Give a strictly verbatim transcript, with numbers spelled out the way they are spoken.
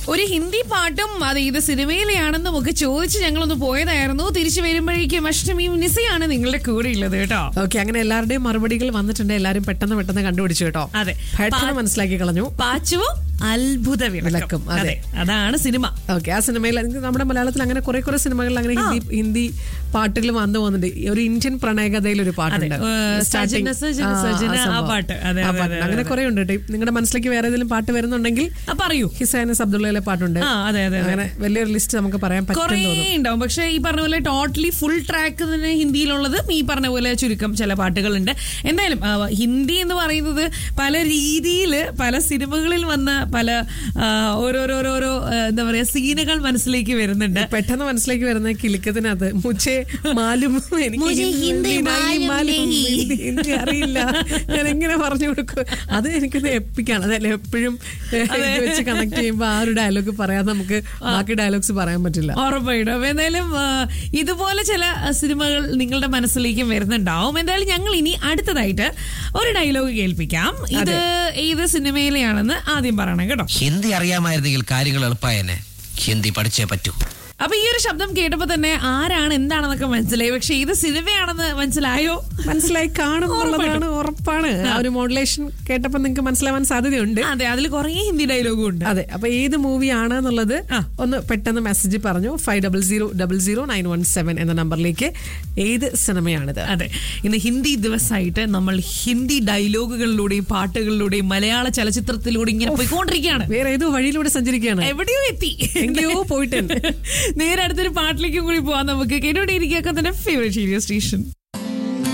ഒരു ഹിന്ദി പാട്ടും അത് ഏത് സിനിമയിലെയാണെന്നും ഒക്കെ ചോദിച്ച് ഞങ്ങളൊന്ന് പോയതായിരുന്നു. തിരിച്ചു വരുമ്പോഴേക്കും അഷ്ടമിയും നിസയാണ് നിങ്ങളുടെ കൂടെ ഉള്ളത് കേട്ടോ. ഓക്കെ, അങ്ങനെ എല്ലാവരുടെയും മറുപടികൾ വന്നിട്ടുണ്ട്. എല്ലാവരും പെട്ടെന്ന് പെട്ടെന്ന് കണ്ടുപിടിച്ചു കേട്ടോ. അതെ, പെട്ടെന്ന് മനസ്സിലാക്കി കളഞ്ഞു. പാച്ചുവും അത്ഭുത വിളക്കും. അതെ, അതാണ് സിനിമ. ഓക്കെ, ആ സിനിമയിൽ നമ്മുടെ മലയാളത്തിൽ അങ്ങനെ കുറെ കുറെ സിനിമകളിൽ അങ്ങനെ ഹിന്ദി ഹിന്ദി പാട്ടുകൾ വന്നു പോകുന്നുണ്ട്. ഒരു ഇന്ത്യൻ പ്രണയകഥയിൽ ഒരു പാട്ടുണ്ട്, അങ്ങനെ കുറെ ഉണ്ട്. നിങ്ങളുടെ മനസ്സിലേക്ക് വേറെ ഏതെങ്കിലും പാട്ട് വരുന്നുണ്ടെങ്കിൽ പറയൂ. ഹിസൈനസ് അബ്ദുള്ളയിലെ പാട്ടുണ്ട്. അങ്ങനെ വലിയൊരു ലിസ്റ്റ് നമുക്ക് പറയാൻ പറ്റും. പക്ഷെ ഈ പറഞ്ഞ പോലെ ടോട്ടലി ഫുൾ ട്രാക്ക് തന്നെ ഹിന്ദിയിലുള്ളത് ഈ പറഞ്ഞ പോലെ ചുരുക്കം ചില പാട്ടുകളുണ്ട്. എന്തായാലും ഹിന്ദി എന്ന് പറയുന്നത് പല രീതിയിൽ പല സിനിമകളിൽ വന്ന പല ഓരോരോരോരോ എന്താ പറയാ സീനുകൾ മനസ്സിലേക്ക് വരുന്നുണ്ട്. പെട്ടെന്ന് മനസ്സിലേക്ക് വരുന്ന കിലുക്കത്തിനകത്ത് മുച്ചേ മാലും എനിക്ക് ഹിന്ദി അറിയില്ല, ഞാൻ എങ്ങനെ പറഞ്ഞു കൊടുക്കും. അത് എനിക്കത് എപ്പിക്കാണ്. അതല്ല എപ്പോഴും വെച്ച് കണക്ട് ചെയ്യുമ്പോൾ ആ ഒരു ഡയലോഗ് പറയാതെ നമുക്ക് ബാക്കി ഡയലോഗ്സ് പറയാൻ പറ്റില്ല. ഉറപ്പായിട്ടും. അപ്പൊ എന്തായാലും ഇതുപോലെ ചില സിനിമകൾ നിങ്ങളുടെ മനസ്സിലേക്ക് വരുന്നുണ്ടാവും. എന്തായാലും ഞങ്ങൾ ഇനി അടുത്തതായിട്ട് ഒരു ഡയലോഗ് കേൾപ്പിക്കാം. ഇത് ഏത് സിനിമയിലെയാണെന്ന് ആദ്യം പറയണം കേട്ടോ. ഹിന്ദി അറിയാമായിരുന്നെങ്കിൽ കാര്യങ്ങൾ എളുപ്പമായേനെ. ഹിന്ദി പഠിച്ചേ പറ്റൂ. അപ്പൊ ഈ ഒരു ശബ്ദം കേട്ടപ്പോ തന്നെ ആരാണ് എന്താണെന്നൊക്കെ മനസ്സിലായി. പക്ഷെ ഇത് സിനിമയാണെന്ന് മനസ്സിലായോ? മനസ്സിലായി കാണുന്നുള്ളതാണ് ഉറപ്പാണ്. ആ ഒരു മോഡുലേഷൻ കേട്ടപ്പോ നിങ്ങൾക്ക് മനസ്സിലാവാൻ സാധ്യതയുണ്ട്. അതെ, അതിൽ കുറെ ഹിന്ദി ഡയലോഗും ഉണ്ട്. അതെ, അപ്പൊ ഏത് മൂവി ആണ് എന്നുള്ളത് ഒന്ന് പെട്ടെന്ന് മെസ്സേജ് പറഞ്ഞു. Five double zero double zero nine one seven എന്ന നമ്പറിലേക്ക് ഏത് സിനിമയാണിത്. അതെ, ഇന്ന് ഹിന്ദി ദിവസമായിട്ട് നമ്മൾ ഹിന്ദി ഡയലോഗുകളിലൂടെയും പാട്ടുകളിലൂടെയും മലയാള ചലച്ചിത്രത്തിലൂടെ ഇങ്ങനെ പോയിക്കൊണ്ടിരിക്കുകയാണ്. വേറെ ഏതോ വഴിയിലൂടെ സഞ്ചരിക്കുകയാണ്. എവിടെയോ എത്തി, എங்கയോ പോയിട്ട് നേരെ അടുത്തൊരു പാട്ടിലേക്കും കൂടി പോവാൻ നമുക്ക്. കേട്ടോണ്ടിരിക്കുക തന്നെ ഫേവറേറ്റ് സ്റ്റേഷൻ.